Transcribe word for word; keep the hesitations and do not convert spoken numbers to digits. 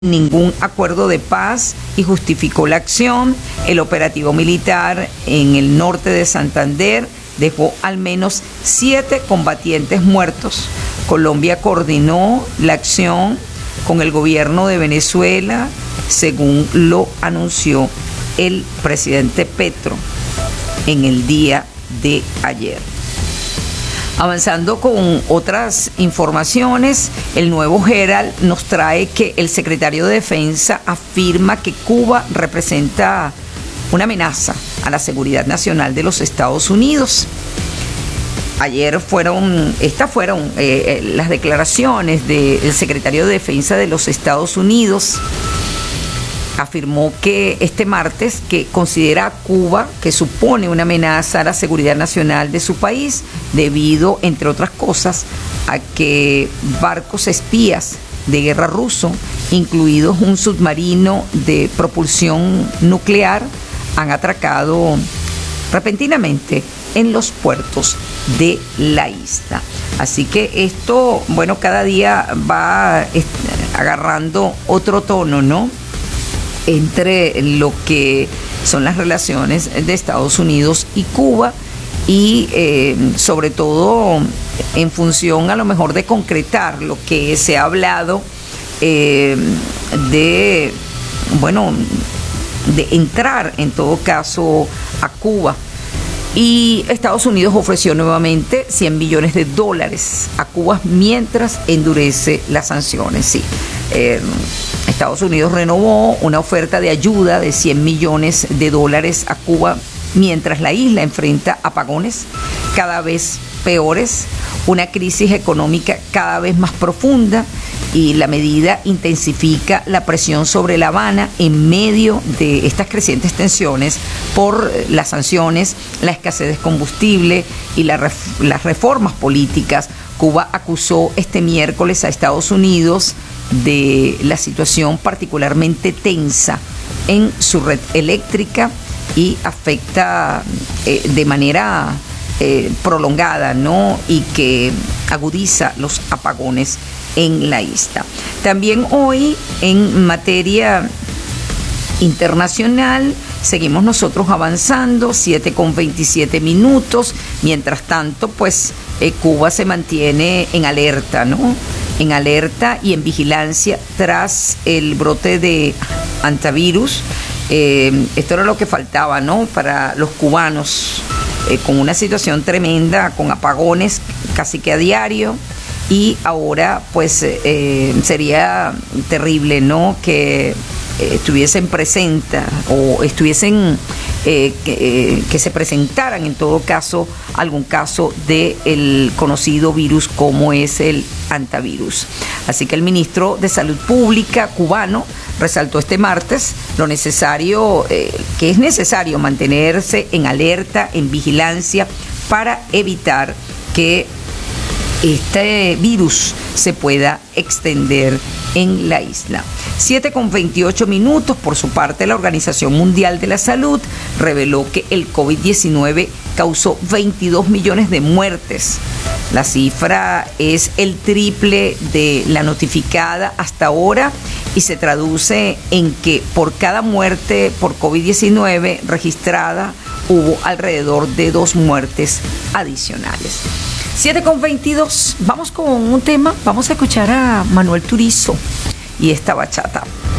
ningún acuerdo de paz y justificó la acción. El operativo militar en el norte de Santander dejó al menos siete combatientes muertos. Colombia coordinó la acción con el gobierno de Venezuela, según lo anunció el presidente Petro en el día de ayer. Avanzando con otras informaciones, el nuevo Herald nos trae que el secretario de Defensa afirma que Cuba representa una amenaza a la seguridad nacional de los Estados Unidos. Ayer fueron, estas fueron eh, las declaraciones del secretario de Defensa de los Estados Unidos. Afirmó que este martes que considera a Cuba que supone una amenaza a la seguridad nacional de su país debido, entre otras cosas, a que barcos espías de guerra ruso, incluidos un submarino de propulsión nuclear, han atracado repentinamente en los puertos de la isla. Así que esto, bueno, cada día va agarrando otro tono, ¿no?, entre lo que son las relaciones de Estados Unidos y Cuba y eh, sobre todo en función a lo mejor de concretar lo que se ha hablado eh, de, bueno, de entrar en todo caso a Cuba. Y Estados Unidos ofreció nuevamente cien millones de dólares a Cuba mientras endurece las sanciones. Sí, eh, Estados Unidos renovó una oferta de ayuda de cien millones de dólares a Cuba mientras la isla enfrenta apagones cada vez peores, una crisis económica cada vez más profunda, y la medida intensifica la presión sobre La Habana en medio de estas crecientes tensiones por las sanciones, la escasez de combustible y la ref- las reformas políticas. Cuba acusó este miércoles a Estados Unidos de la situación particularmente tensa en su red eléctrica y afecta eh, de manera eh, prolongada, ¿no?, y que agudiza los apagones en la isla. También hoy, en materia internacional, seguimos nosotros avanzando, siete con veintisiete minutos. Mientras tanto, pues eh, Cuba se mantiene en alerta, ¿no? En alerta y en vigilancia tras el brote de hantavirus. Eh, esto era lo que faltaba, ¿no?, para los cubanos, eh, con una situación tremenda, con apagones casi que a diario. Y ahora, pues, eh, sería terrible, ¿no?, que eh, estuviesen presentes o estuviesen, eh, que, eh, que se presentaran en todo caso algún caso del conocido virus como es el hantavirus. Así que el ministro de Salud Pública cubano resaltó este martes lo necesario, eh, que es necesario mantenerse en alerta, en vigilancia, para evitar que este virus se pueda extender en la isla. siete con veintiocho minutos. Por su parte, la Organización Mundial de la Salud reveló que el COVID diecinueve causó veintidós millones de muertes. La cifra es el triple de la notificada hasta ahora y se traduce en que por cada muerte por COVID diecinueve registrada hubo alrededor de dos muertes adicionales. siete con veintidós, vamos con un tema, vamos a escuchar a Manuel Turizo y esta bachata.